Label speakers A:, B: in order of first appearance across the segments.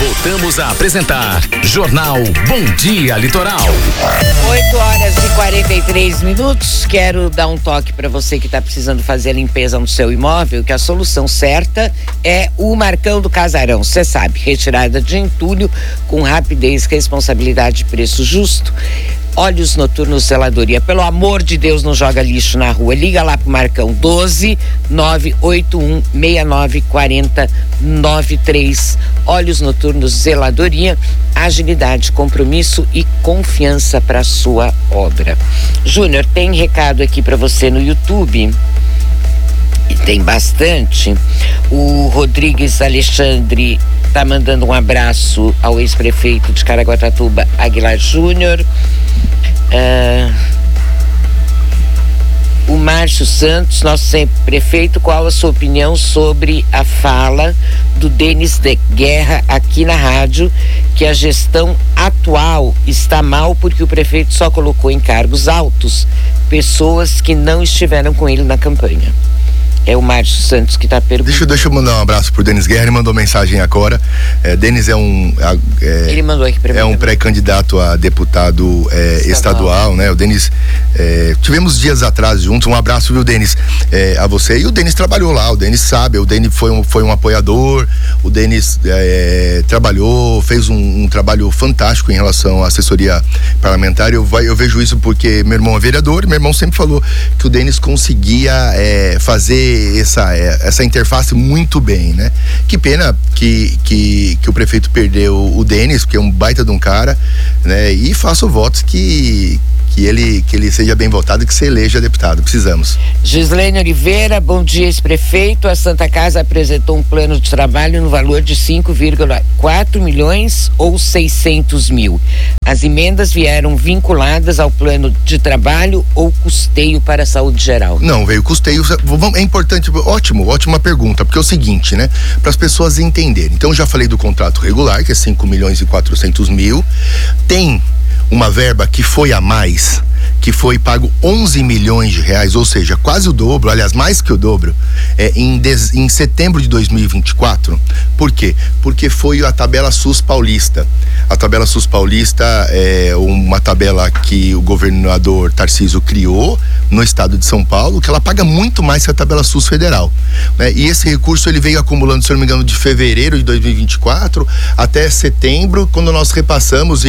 A: Voltamos a apresentar Jornal Bom Dia Litoral.
B: 8h43. Quero dar um toque para você que está precisando fazer a limpeza no seu imóvel, que a solução certa é o Marcão do Casarão. Você sabe, retirada de entulho com rapidez, responsabilidade e preço justo. Olhos Noturnos Zeladoria. Pelo amor de Deus, não joga lixo na rua. Liga lá pro Marcão 12-981-6940-93. Olhos Noturnos Zeladoria. Agilidade, compromisso e confiança para sua obra. Júnior, tem recado aqui para você no YouTube. E tem bastante. O Rodrigues Alexandre tá mandando um abraço ao ex-prefeito de Caraguatatuba, Aguilar Júnior. O Márcio Santos, nosso sempre prefeito, qual a sua opinião sobre a fala do Denis de Guerra aqui na rádio, que a gestão atual está mal porque o prefeito só colocou em cargos altos pessoas que não estiveram com ele na campanha? É o Márcio Santos que está perguntando.
C: Deixa eu mandar um abraço pro Denis Guerra, ele mandou mensagem agora. Denis
B: ele mandou aqui pra mim.
C: É um pré-candidato a deputado estadual, né? O Denis, tivemos dias atrás juntos, um abraço, viu, Denis, a você. E o Denis trabalhou lá, o Denis sabe, o Denis foi um apoiador, o Denis trabalhou, fez um trabalho fantástico em relação à assessoria parlamentar. Eu vejo isso porque meu irmão é vereador, meu irmão sempre falou que o Denis conseguia fazer essa interface muito bem, né? Que pena que o prefeito perdeu o Denis, porque é um baita de um cara, né? E faço votos que ele seja bem votado e que se eleja deputado. Precisamos.
B: Gislene Oliveira, bom dia, ex-prefeito. A Santa Casa apresentou um plano de trabalho no valor de 5,4 milhões ou 600 mil. As emendas vieram vinculadas ao plano de trabalho ou custeio para a saúde geral?
C: Não, veio custeio. É importante, ótima pergunta, porque é o seguinte, né? Para as pessoas entenderem. Então, eu já falei do contrato regular, que é 5 milhões e 400 mil. Tem uma verba que foi a mais, que foi pago 11 milhões de reais, ou seja, quase o dobro, aliás, mais que o dobro, em setembro de 2024. Por quê? Porque foi a tabela SUS paulista. A tabela SUS paulista é uma tabela que o governador Tarcísio criou no estado de São Paulo, que ela paga muito mais que a tabela SUS federal, né? E esse recurso ele veio acumulando, se não me engano, de fevereiro de 2024 até setembro, quando nós repassamos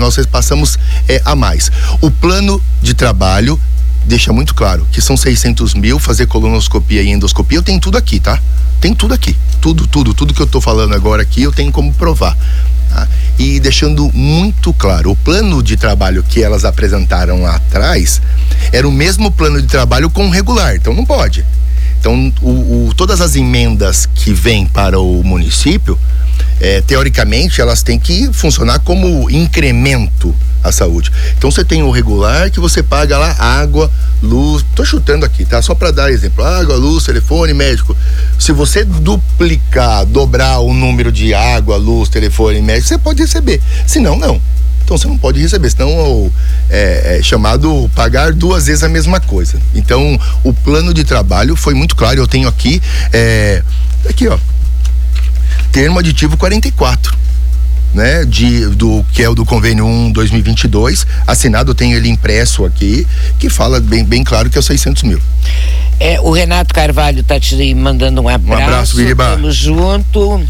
C: a mais. O plano de trabalho deixa muito claro que são 600 mil, fazer colonoscopia e endoscopia, eu tenho tudo aqui, tá? Tem tudo aqui, tudo que eu tô falando agora aqui, eu tenho como provar, tá? E deixando muito claro, o plano de trabalho que elas apresentaram lá atrás era o mesmo plano de trabalho com regular, então não pode. Então, todas as emendas que vêm para o município, teoricamente, elas têm que funcionar como incremento à saúde. Então, você tem o regular, que você paga lá água, luz, tô chutando aqui, tá? Só para dar exemplo, água, luz, telefone, médico. Se você dobrar o número de água, luz, telefone, médico, você pode receber. Se não, não. Então você não pode receber, senão é chamado pagar duas vezes a mesma coisa. Então o plano de trabalho foi muito claro, eu tenho aqui, aqui ó, termo aditivo 44, né, que é o do convênio 1/2022, assinado, eu tenho ele impresso aqui, que fala bem claro que é 600 mil.
B: O Renato Carvalho tá te mandando um abraço.
C: Um abraço, Biriba.
B: Tamo junto.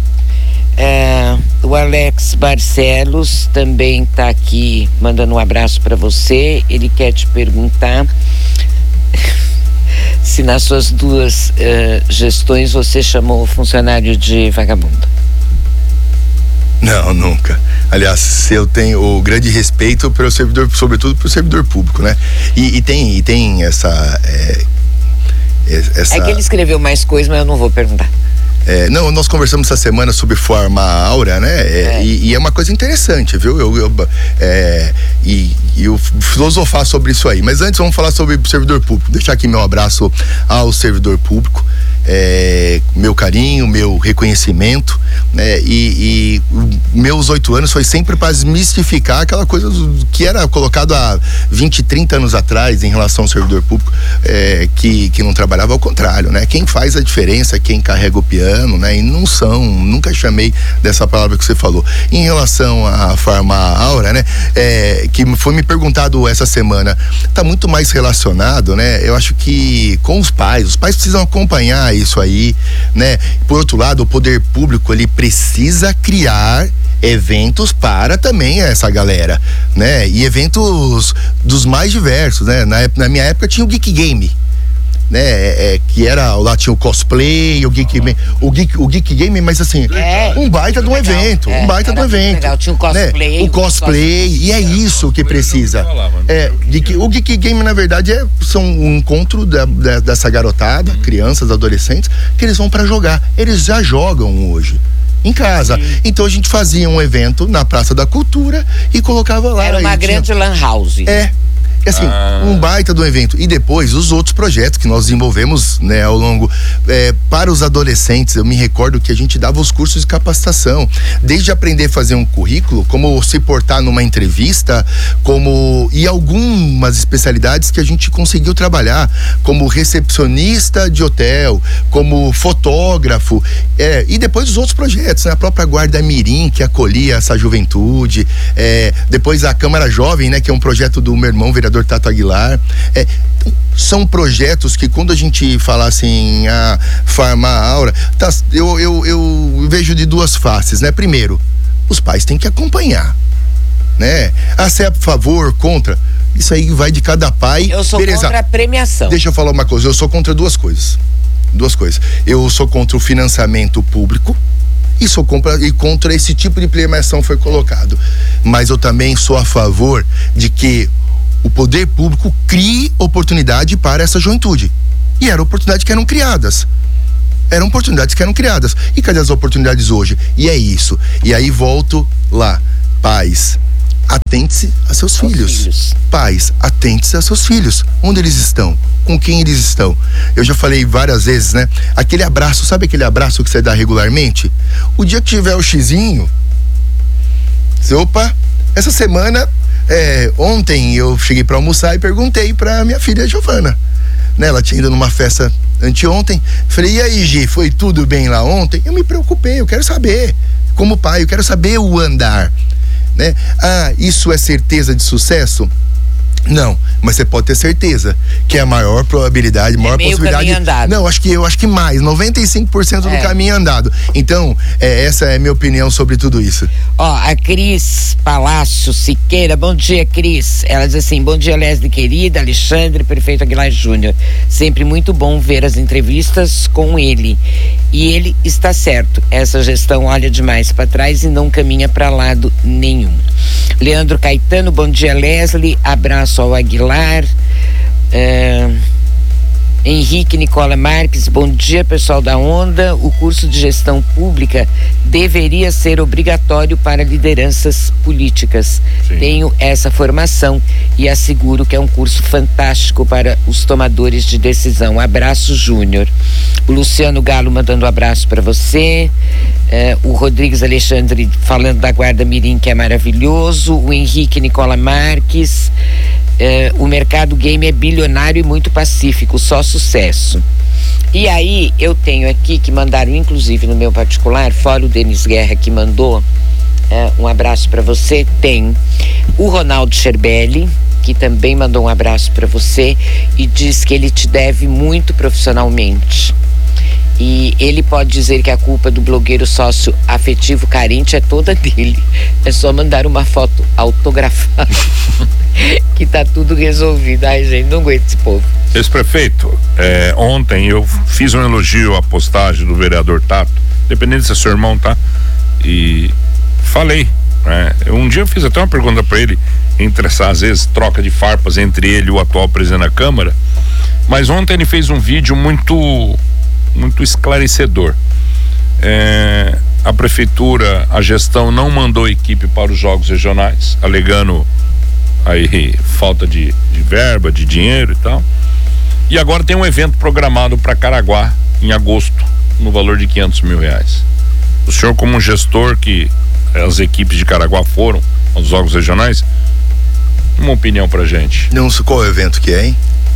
B: O Alex Barcelos também tá aqui mandando um abraço para você. Ele quer te perguntar se nas suas duas gestões você chamou o funcionário de vagabundo.
C: Não, nunca. Aliás, eu tenho o grande respeito pelo servidor, sobretudo pelo servidor público, né? E tem essa.
B: É que ele escreveu mais coisas, mas eu não vou perguntar.
C: Não, nós conversamos essa semana sobre forma áurea, né? E é uma coisa interessante, viu? Eu filosofar sobre isso aí. Mas antes vamos falar sobre o servidor público. Deixar aqui meu abraço ao servidor público, meu carinho, meu reconhecimento, né? E meus 8 anos foi sempre para desmistificar aquela coisa que era colocado há 20, 30 anos atrás em relação ao servidor público, que não trabalhava, ao contrário, né? Quem faz a diferença é quem carrega o piano, né? E nunca chamei dessa palavra que você falou. Em relação à Farma Aura, né? Que foi me perguntado essa semana, tá muito mais relacionado, né? Eu acho que com os pais precisam acompanhar isso aí, né? Por outro lado, o poder público, ele precisa criar eventos para também essa galera, né? E eventos dos mais diversos, né? Na minha época tinha o Geek Game, né? Que era, lá tinha o cosplay, o Geek Game, mas assim, um baita de um evento,
B: Legal. Tinha o cosplay,
C: né? O cosplay, e é isso que precisa. O Geek Game, na verdade, são um encontro dessa garotada, crianças, adolescentes, que eles vão para jogar. Eles já jogam hoje em casa. Então a gente fazia um evento na Praça da Cultura e colocava lá.
B: Era uma grande lan house.
C: Assim, um baita do evento. E depois os outros projetos que nós desenvolvemos, né, ao longo, para os adolescentes. Eu me recordo que a gente dava os cursos de capacitação, desde aprender a fazer um currículo, como se portar numa entrevista, e algumas especialidades que a gente conseguiu trabalhar, como recepcionista de hotel, como fotógrafo, e depois os outros projetos, né? A própria Guarda Mirim, que acolhia essa juventude, depois a Câmara Jovem, né, que é um projeto do meu irmão, vereador Tato Aguilar. São projetos que, quando a gente fala assim, a Farma Aura, eu vejo de duas faces, né? Primeiro, os pais têm que acompanhar, né? Se é a favor, contra, isso aí vai de cada pai.
B: Eu sou contra a premiação.
C: Deixa eu falar uma coisa, eu sou contra duas coisas. Eu sou contra o financiamento público e sou contra esse tipo de premiação que foi colocado. Mas eu também sou a favor de que o poder público crie oportunidade para essa juventude. E eram oportunidades que eram criadas. E cadê as oportunidades hoje? E é isso. E aí volto lá. Pais, atente-se a seus filhos. Pais, atente-se a seus filhos. Onde eles estão? Com quem eles estão? Eu já falei várias vezes, né? Aquele abraço, sabe aquele abraço que você dá regularmente? O dia que tiver o xizinho, opa, essa semana, ontem eu cheguei para almoçar e perguntei para minha filha Giovana, né? Ela tinha ido numa festa anteontem. Falei, e aí, Gi, foi tudo bem lá ontem? Eu me preocupei, eu quero saber, como pai, eu quero saber o andar, né? Isso é certeza de sucesso? Não, mas você pode ter certeza que é a maior probabilidade, maior possibilidade.
B: Caminho andado.
C: Não, eu acho que mais, 95% do caminho andado. Então, essa é a minha opinião sobre tudo isso.
B: A Cris Palácio Siqueira, bom dia, Cris. Ela diz assim: bom dia, Leslie querida, Alexandre, prefeito Aguilar Júnior. Sempre muito bom ver as entrevistas com ele. E ele está certo, essa gestão olha demais para trás e não caminha para lado nenhum. Leandro Caetano, bom dia, Leslie, abraço ao Aguilar. Henrique Nicola Marques, bom dia, pessoal da Onda. O curso de gestão pública deveria ser obrigatório para lideranças políticas. Sim. Tenho essa formação e asseguro que é um curso fantástico para os tomadores de decisão. Abraço, Júnior. O Luciano Galo mandando um abraço para você. O Rodrigues Alexandre falando da Guarda Mirim, que é maravilhoso. O Henrique Nicola Marques. O mercado game é bilionário e muito pacífico, só sucesso. E aí eu tenho aqui, que mandaram inclusive no meu particular, fora o Denis Guerra que mandou, um abraço para você, tem o Ronaldo Scherbelli, que também mandou um abraço para você e diz que ele te deve muito profissionalmente. E ele pode dizer que a culpa do blogueiro sócio afetivo carente é toda dele. É só mandar uma foto autografada que tá tudo resolvido. Ai, gente, não aguento esse povo.
D: Ex-prefeito, ontem eu fiz um elogio à postagem do vereador Tato, independente se é seu irmão, tá? E falei, né? Um dia eu fiz até uma pergunta para ele, entre essa, às vezes, troca de farpas entre ele e o atual presidente da Câmara, mas ontem ele fez um vídeo muito esclarecedor. A prefeitura, a gestão não mandou equipe para os jogos regionais, alegando aí falta de verba, de dinheiro e tal. E agora tem um evento programado para Caraguá em agosto, no valor de R$500 mil. O senhor, como gestor que as equipes de Caraguá foram aos jogos regionais, uma opinião pra gente.
C: Não sei qual evento que é, hein?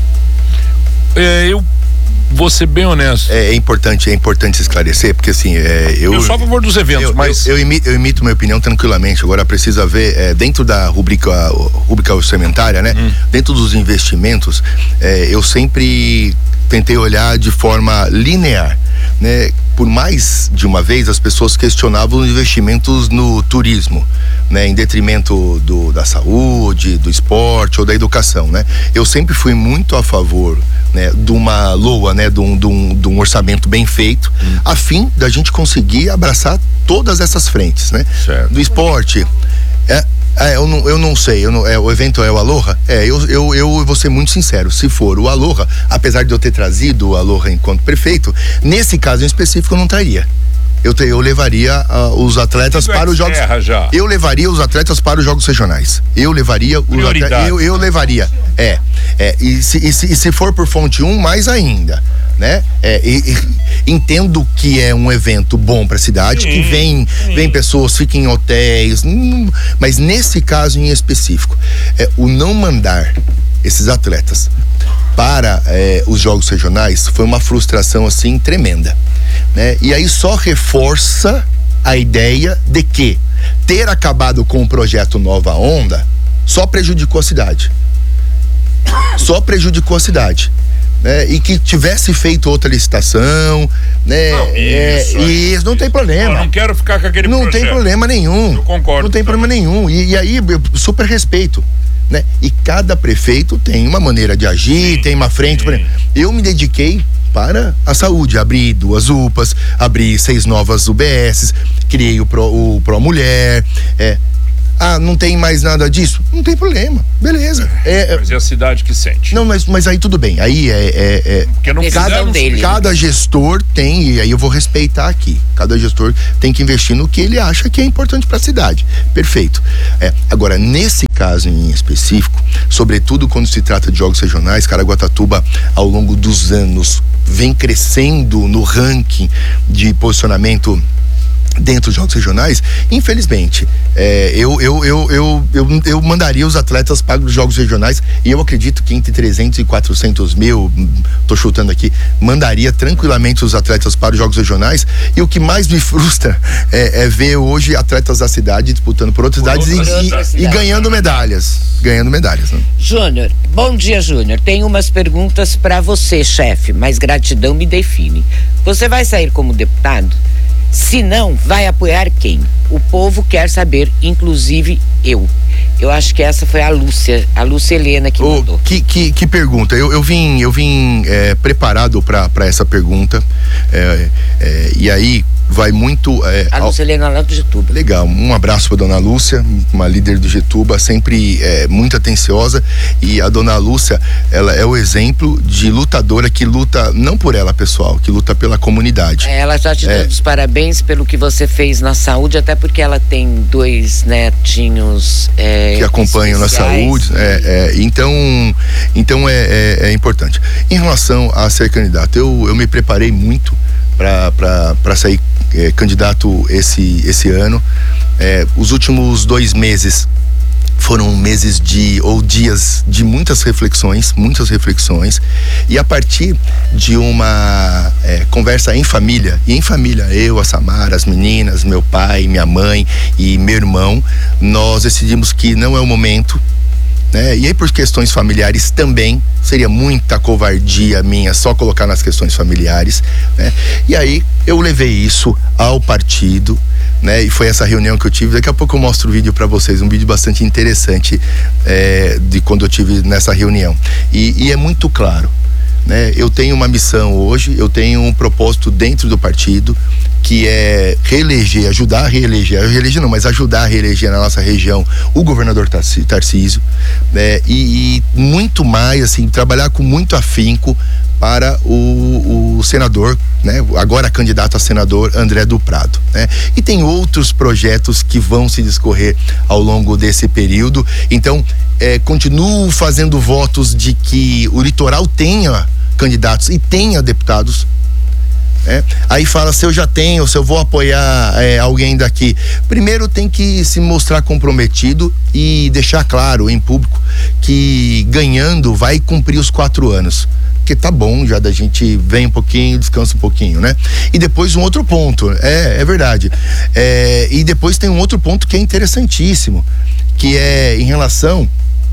D: Eu vou ser bem honesto.
C: É importante esclarecer, porque assim, eu
D: sou a favor dos eventos, mas...
C: Eu emito minha opinião tranquilamente. Agora precisa ver, dentro da rubrica orçamentária, né? Dentro dos investimentos, eu sempre tentei olhar de forma linear, né? Por mais de uma vez as pessoas questionavam os investimentos no turismo, né? Em detrimento da saúde, do esporte ou da educação, né? Eu sempre fui muito a favor, né, de uma LOA, né, de um orçamento bem feito, a fim da gente conseguir abraçar todas essas frentes, né?
D: Certo.
C: Do esporte, eu não sei, o evento é o Aloha? Eu vou ser muito sincero, se for o Aloha, apesar de eu ter trazido o Aloha enquanto prefeito, nesse caso em específico eu não traria. Eu levaria os atletas para os jogos. Eu levaria os atletas para os jogos regionais. Eu levaria os atletas. Eu levaria. E se for por fonte 1, mais ainda, né? Entendo que é um evento bom para a cidade, que vem pessoas, ficam em hotéis, mas nesse caso em específico, o não mandar esses atletas para os jogos regionais foi uma frustração assim tremenda, né? E aí só reforça a ideia de que ter acabado com o projeto Nova Onda só prejudicou a cidade. Né? E que tivesse feito outra licitação, né? Isso não tem problema.
D: Eu não quero ficar com aquele
C: projeto.
D: Não
C: tem problema nenhum.
D: Eu concordo.
C: Não tem problema nenhum. E aí, eu super respeito, né? E cada prefeito tem uma maneira de agir, tem uma frente. Eu me dediquei para a saúde, abri 2 UPAs, abri 6 novas UBSs, criei o Pro Mulher, não tem mais nada disso? Não tem problema, beleza.
D: Mas é a cidade que sente.
C: Não, mas aí tudo bem, aí
D: porque não
C: cada gestor tem, e aí eu vou respeitar aqui, cada gestor tem que investir no que ele acha que é importante para a cidade, perfeito. Agora, nesse caso em específico, sobretudo quando se trata de jogos regionais, Caraguatatuba, ao longo dos anos, vem crescendo no ranking de posicionamento dentro dos jogos regionais. Infelizmente, eu mandaria os atletas para os jogos regionais, e eu acredito que entre 300 e 400 mil, tô chutando aqui, mandaria tranquilamente os atletas para os jogos regionais. E o que mais me frustra é ver hoje atletas da cidade disputando por outras cidades e ganhando medalhas. Né?
B: Júnior, bom dia, Júnior. Tenho umas perguntas para você, chefe, mas gratidão me define. Você vai sair como deputado? Se não, vai apoiar quem? O povo quer saber, inclusive eu. Eu acho que essa foi a Lúcia Helena que mandou.
C: Que pergunta. Eu vim preparado para essa pergunta. E aí vai muito.
B: A Lúcia Helena lá do Getuba.
C: Legal, um abraço para dona Lúcia, uma líder do Getuba, sempre muito atenciosa. E a dona Lúcia, ela é o exemplo de lutadora que luta não por ela, pessoal, que luta pela comunidade.
B: Ela já te dando os parabéns pelo que você fez na saúde, até porque ela tem 2 netinhos
C: que acompanham na saúde. Então é importante. Em relação a ser candidato, eu me preparei muito para sair candidato esse ano. Os últimos 2 meses foram meses dias de muitas reflexões, e a partir de uma conversa em família, eu, a Samara, as meninas, meu pai, minha mãe e meu irmão, nós decidimos que não é o momento, né? E aí, por questões familiares também, seria muita covardia minha só colocar nas questões familiares, né? E aí eu levei isso ao partido, né? E foi essa reunião que eu tive. Daqui a pouco eu mostro o vídeo para vocês, um vídeo bastante interessante de quando eu tive nessa reunião. E é muito claro, né? Eu tenho uma missão hoje, eu tenho um propósito dentro do partido, que é ajudar a reeleger na nossa região o governador Tarcísio, né? E muito mais, assim, trabalhar com muito afinco para o senador, né? Agora candidato a senador André do Prado, né? E tem outros projetos que vão se discorrer ao longo desse período. Então, continuo fazendo votos de que o litoral tenha candidatos e tenha deputados né? Aí fala se eu já tenho, se eu vou apoiar alguém daqui. Primeiro tem que se mostrar comprometido e deixar claro em público que ganhando vai cumprir os 4 anos. Porque tá bom já da gente vem um pouquinho, descansa um pouquinho, né? E depois um outro ponto, é verdade. E depois tem um outro ponto que é interessantíssimo, que é em relação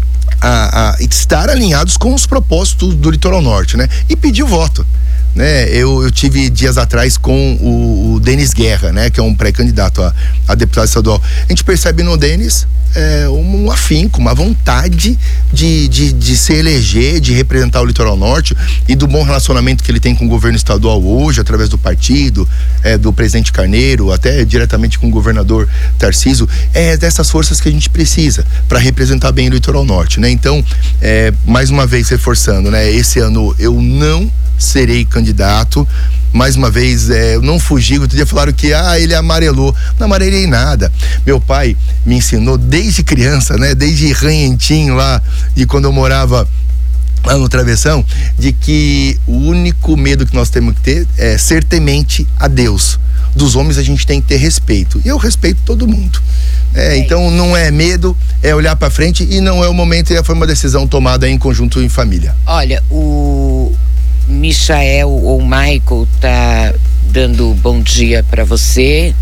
C: a estar alinhados com os propósitos do Litoral Norte, né? E pedir o voto, né? Eu tive dias atrás com o Denis Guerra, né? Que é um pré-candidato a deputado estadual. A gente percebe no Denis um afinco, uma vontade de se eleger, de representar o Litoral Norte e do bom relacionamento que ele tem com o governo estadual hoje, através do partido, do presidente Carneiro, até diretamente com o governador Tarcísio. É dessas forças que a gente precisa para representar bem o Litoral Norte, né? Então, mais uma vez reforçando, né? Esse ano eu não serei candidato. Mais uma vez, eu não fugi. Outro dia falaram que ele amarelou. Não amarelei nada. Meu pai me ensinou desde criança, né? Desde ranhentinho lá, de quando eu morava lá no Travessão, de que o único medo que nós temos que ter é ser temente a Deus. Dos homens a gente tem que ter respeito. E eu respeito todo mundo. Então não é medo, é olhar para frente, e não é o momento, e foi uma decisão tomada em conjunto, em família.
B: Olha, o Michael ou Michael tá dando bom dia para você.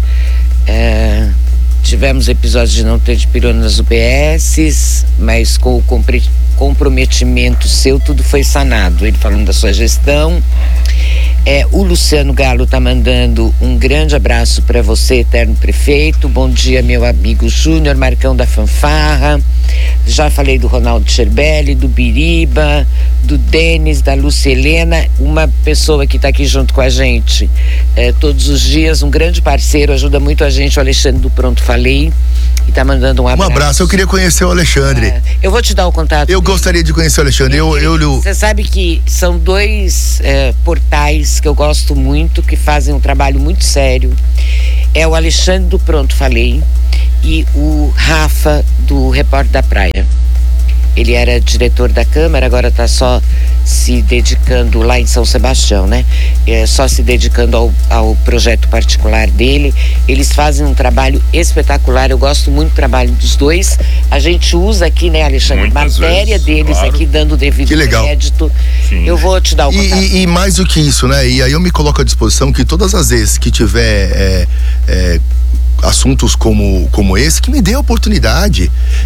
B: Tivemos episódios de não ter dipirona nas UBSs, mas com o comprometimento seu tudo foi sanado. Ele falando da sua gestão. O Luciano Galo tá mandando um grande abraço para você, eterno prefeito. Bom dia, meu amigo Júnior, Marcão da Fanfarra. Já falei do Ronaldo Scherbelli, do Biriba, do Denis, da Lúcia Helena, uma pessoa que está aqui junto com a gente todos os dias, um grande parceiro, ajuda muito a gente, o Alexandre do Pronto Falei, e tá mandando um abraço.
C: Um abraço, eu queria conhecer o Alexandre.
B: Eu vou te dar o contato
C: Eu
B: dele.
C: Gostaria de conhecer o Alexandre.
B: Você sabe que são 2 portais que eu gosto muito, que fazem um trabalho muito sério. É o Alexandre do Pronto Falei e o Rafa do Repórter da Praia. Ele era diretor da Câmara, agora está só se dedicando lá em São Sebastião, né? Só se dedicando ao projeto particular dele. Eles fazem um trabalho espetacular, eu gosto muito do trabalho dos dois. A gente usa aqui, né, Alexandre,
D: muitas
B: matéria
D: vezes,
B: deles
D: claro.
B: Aqui dando o devido crédito.
D: Sim.
B: Eu vou te dar o contato.
C: E mais do que isso, né? E aí eu me coloco à disposição que todas as vezes que tiver assuntos como esse, que me dê a oportunidade,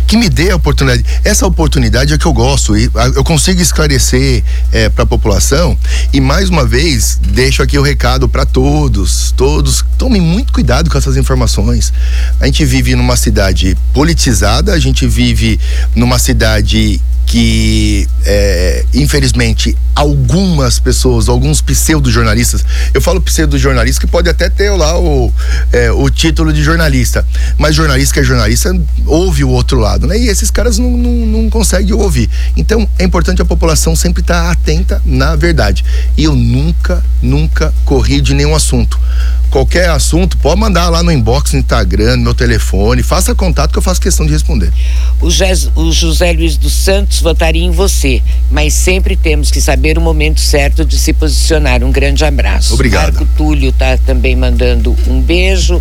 C: essa oportunidade é que eu gosto, e eu consigo esclarecer para a população. E mais uma vez deixo aqui o recado para todos, tomem muito cuidado com essas informações. A gente vive numa cidade politizada, a gente vive numa cidade que infelizmente algumas pessoas, alguns pseudo-jornalistas, eu falo pseudo-jornalista que pode até ter lá o título de jornalista, mas jornalista que é jornalista ouve o outro lado, né? E esses caras não conseguem ouvir. Então é importante a população sempre estar atenta na verdade. E eu nunca corri de nenhum assunto. Qualquer assunto, pode mandar lá no inbox, no Instagram, no meu telefone, faça contato que eu faço questão de responder.
B: O José Luiz dos Santos votaria em você, mas sempre temos que saber o momento certo de se posicionar. Um grande abraço.
C: Obrigado.
B: Marco Túlio tá também mandando um beijo.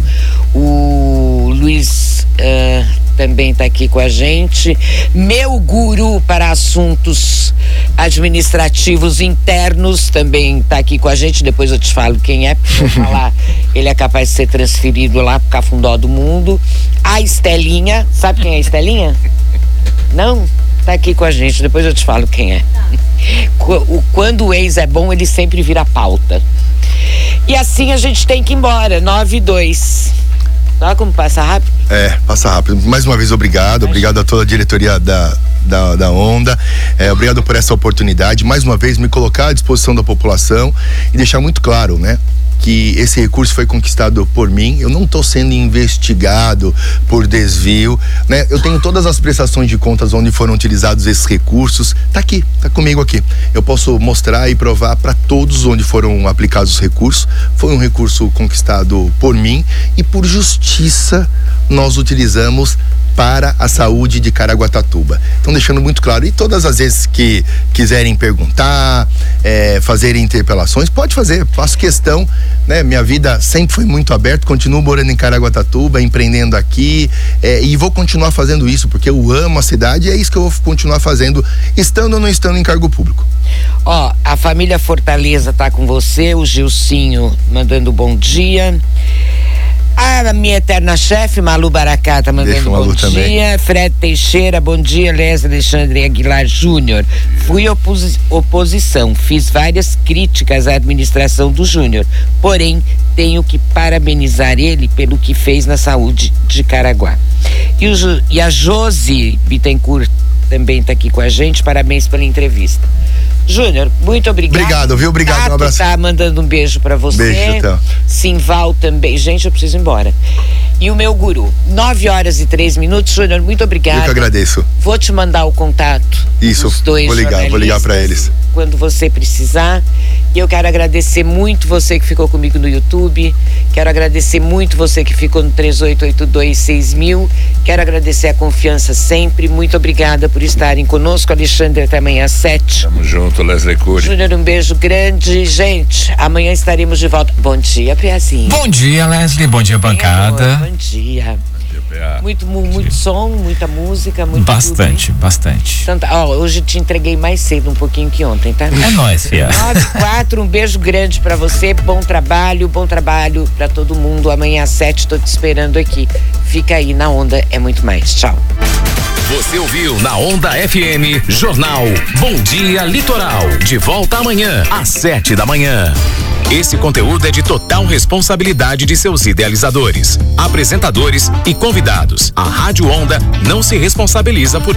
B: O Luiz também está aqui com a gente. Meu guru para assuntos administrativos internos também está aqui com a gente. Depois eu te falo quem é, porque eu vou falar, ele é capaz de ser transferido lá pro Cafundó do Mundo. A Estelinha, sabe quem é a Estelinha? Não? Tá aqui com a gente, depois eu te falo quem é. Quando o ex é bom, ele sempre vira pauta. E assim a gente tem que ir embora, 9:02. Olha como passa rápido.
C: Passa rápido. Mais uma vez, obrigado a toda a diretoria da Onda, obrigado por essa oportunidade, mais uma vez me colocar à disposição da população e deixar muito claro, né, que esse recurso foi conquistado por mim. Eu não estou sendo investigado por desvio, né? Eu tenho todas as prestações de contas onde foram utilizados esses recursos. Tá aqui, tá comigo aqui. Eu posso mostrar e provar para todos onde foram aplicados os recursos. Foi um recurso conquistado por mim e por justiça nós utilizamos para a saúde de Caraguatatuba. Então, deixando muito claro, e todas as vezes que quiserem perguntar, fazer interpelações, pode fazer, faço questão né? Minha vida sempre foi muito aberta, continuo morando em Caraguatatuba, empreendendo aqui, e vou continuar fazendo isso, porque eu amo a cidade e é isso que eu vou continuar fazendo, estando ou não estando em cargo público.
B: Ó, a família Fortaleza tá com você, o Gilcinho mandando bom dia. A minha eterna chefe, Malu Baracá, tá mandando bom dia. Também. Fred Teixeira, bom dia. Leslie Alexandre Aguilar Júnior. Fui oposição, fiz várias críticas à administração do Júnior, porém tenho que parabenizar ele pelo que fez na saúde de Caraguá. E a Josi Bittencourt também tá aqui com a gente, parabéns pela entrevista. Júnior, muito obrigado.
C: Obrigado, viu? Obrigado,
B: Tato
C: um abraço.
B: Tá mandando um beijo pra você.
C: Beijo, então.
B: Simval também. Gente, eu preciso ir embora. E o meu guru, 9h03. Júnior, muito obrigado.
C: Eu que agradeço.
B: Vou te mandar o contato.
C: Isso,
B: dos dois
C: vou ligar pra eles.
B: Quando você precisar. E eu quero agradecer muito você que ficou comigo no YouTube. Quero agradecer muito você que ficou no 38826000. Quero agradecer a confiança sempre. Muito obrigada por estarem conosco. Alexandre, até amanhã às 7.
D: Tamo junto, Leslie Cury.
B: Júnior, um beijo grande. Gente, amanhã estaremos de volta. Bom dia, Piazinho.
E: Bom dia, Leslie. Bom dia, bancada.
B: Bom dia. Muito som, muita música, muito
E: bastante,
B: tudo,
E: bastante.
B: Então, hoje te entreguei mais cedo um pouquinho que ontem, tá?
E: É nóis, fia.
B: 9h04, um beijo grande pra você, bom trabalho pra todo mundo. Amanhã às 7 tô te esperando aqui. Fica aí na Onda, é muito mais. Tchau.
A: Você ouviu na Onda FM, Jornal Bom Dia Litoral. De volta amanhã, às 7 da manhã. Esse conteúdo é de total responsabilidade de seus idealizadores, apresentadores e convidados. A Rádio Onda não se responsabiliza por